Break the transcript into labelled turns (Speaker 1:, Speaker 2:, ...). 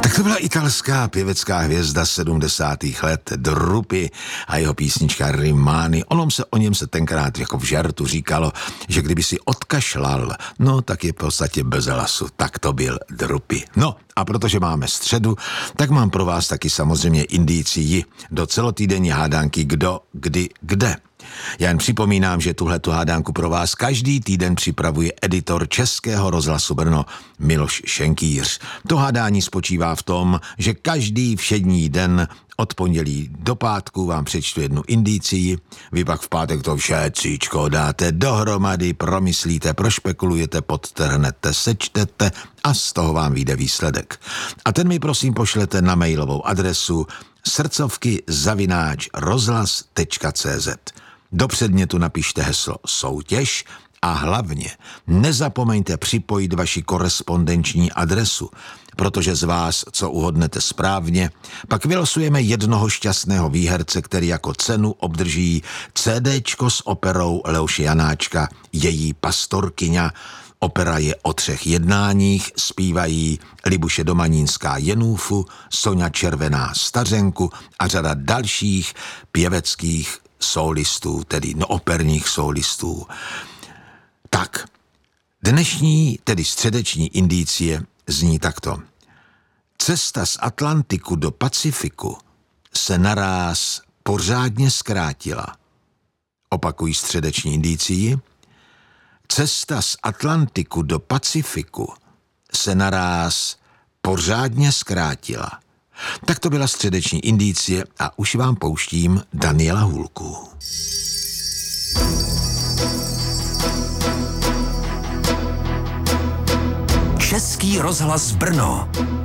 Speaker 1: Tak to byla italská pěvecká hvězda 70. let Drupi a jeho písnička Rimani. O něm se tenkrát jako v žartu říkalo, že kdyby si odkašlal, no tak je v podstatě bez hlasu. Tak to byl Drupi. No a protože máme středu, tak mám pro vás taky samozřejmě indicii do celotýdenní hádánky Kdo, kdy, kde. Já jen připomínám, že tuhletu hádánku pro vás každý týden připravuje editor Českého rozhlasu Brno Miloš Šenkýř. To hádání spočívá v tom, že každý všední den od pondělí do pátku vám přečtu jednu indicii, vy pak v pátek to všecíčko dáte dohromady, promyslíte, prošpekulujete, podtrhnete, sečtete a z toho vám vyjde výsledek. A ten mi prosím pošlete na mailovou adresu srdcovky@rozhlas.cz. Do předmětu napište heslo soutěž a hlavně nezapomeňte připojit vaši korespondenční adresu, protože z vás, co uhodnete správně, pak vylosujeme jednoho šťastného výherce, který jako cenu obdrží CDčko s operou Leoše Janáčka Její pastorkyňa. Opera je o 3 jednáních, zpívají Libuše Domanínská Jenůfu, Soňa Červená Stařenku a řada dalších pěveckých solistů, tedy operních solistů. Tak, dnešní, tedy středeční indicie zní takto. Cesta z Atlantiku do Pacifiku se naráz pořádně zkrátila. Opakují středeční indicii. Cesta z Atlantiku do Pacifiku se naráz pořádně zkrátila. Tak to byla středeční indicie a už vám pouštím Daniela Hůlku.
Speaker 2: Český rozhlas Brno.